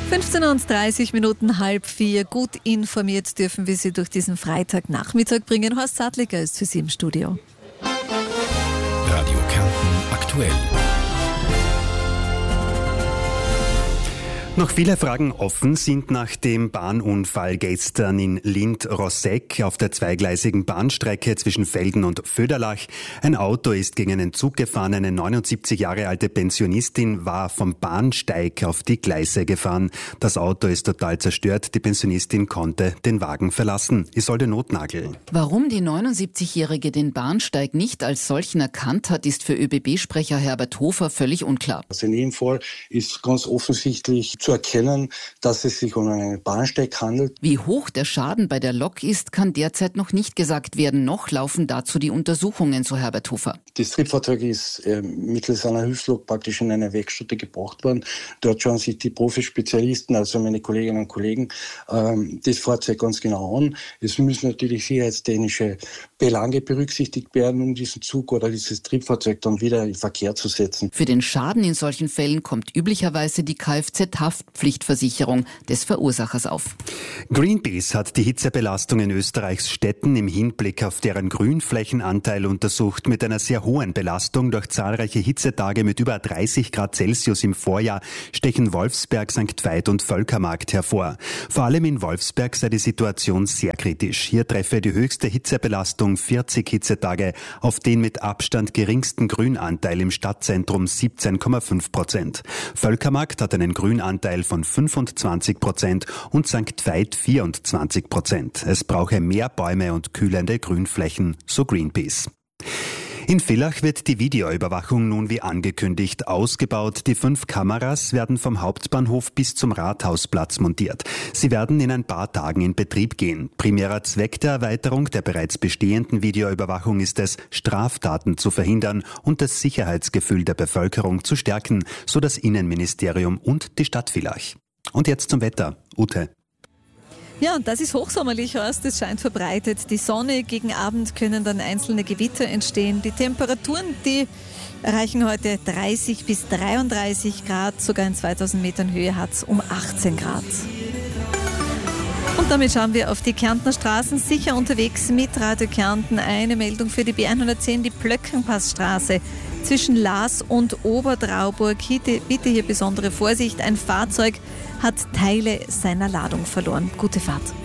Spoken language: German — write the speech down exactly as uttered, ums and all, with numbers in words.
fünfzehn und dreißig Minuten, halb vier. Gut informiert dürfen wir Sie durch diesen Freitagnachmittag bringen. Horst Sattliger ist für Sie im Studio. Radio Kärnten aktuell. Noch viele Fragen offen sind nach dem Bahnunfall gestern in Lindt-Rossegg auf der zweigleisigen Bahnstrecke zwischen Velden und Föderlach. Ein Auto ist gegen einen Zug gefahren. Eine neunundsiebzig Jahre alte Pensionistin war vom Bahnsteig auf die Gleise gefahren. Das Auto ist total zerstört. Die Pensionistin konnte den Wagen verlassen. Isolde Notnagel. Warum die neunundsiebzigjährige den Bahnsteig nicht als solchen erkannt hat, ist für ÖBB-Sprecher Herbert Hofer völlig unklar. Also in jedem Fall ist ganz offensichtlich zu erkennen, dass es sich um einen Bahnsteig handelt. Wie hoch der Schaden bei der Lok ist, kann derzeit noch nicht gesagt werden. Noch laufen dazu die Untersuchungen, so Herbert Hofer. Das Triebfahrzeug ist äh, mittels einer Hilfslok praktisch in eine Werkstätte gebracht worden. Dort schauen sich die Profispezialisten, also meine Kolleginnen und Kollegen, ähm, das Fahrzeug ganz genau an. Es müssen natürlich sicherheitstechnische Belange berücksichtigt werden, um diesen Zug oder dieses Triebfahrzeug dann wieder in Verkehr zu setzen. Für den Schaden in solchen Fällen kommt üblicherweise die Kfz-Haftpflichtversicherung des Verursachers auf. Greenpeace hat die Hitzebelastung in Österreichs Städten im Hinblick auf deren Grünflächenanteil untersucht. Mit einer sehr hohen Belastung durch zahlreiche Hitzetage mit über dreißig Grad Celsius im Vorjahr stechen Wolfsberg, Sankt Veit und Völkermarkt hervor. Vor allem in Wolfsberg sei die Situation sehr kritisch. Hier treffe die höchste Hitzebelastung vierzig Hitzetage auf den mit Abstand geringsten Grünanteil im Stadtzentrum siebzehn Komma fünf Prozent. Völkermarkt hat einen Grünanteil von fünfundzwanzig Prozent und Sankt Veit vierundzwanzig Prozent. Es brauche mehr Bäume und kühlende Grünflächen, so Greenpeace. In Villach wird die Videoüberwachung nun wie angekündigt ausgebaut. Die fünf Kameras werden vom Hauptbahnhof bis zum Rathausplatz montiert. Sie werden in ein paar Tagen in Betrieb gehen. Primärer Zweck der Erweiterung der bereits bestehenden Videoüberwachung ist es, Straftaten zu verhindern und das Sicherheitsgefühl der Bevölkerung zu stärken, so das Innenministerium und die Stadt Villach. Und jetzt zum Wetter. Ute. Ja, und das ist hochsommerlich, Horst. Es scheint verbreitet die Sonne. Gegen Abend können dann einzelne Gewitter entstehen. Die Temperaturen, die erreichen heute dreißig bis dreiunddreißig Grad. Sogar in zweitausend Metern Höhe hat es um achtzehn Grad. Und damit schauen wir auf die Kärntner Straßen. Sicher unterwegs mit Radio Kärnten. Eine Meldung für die B hundertzehn, die Plöckenpassstraße zwischen Laas und Obertrauburg. Bitte hier besondere Vorsicht. Ein Fahrzeug hat Teile seiner Ladung verloren. Gute Fahrt.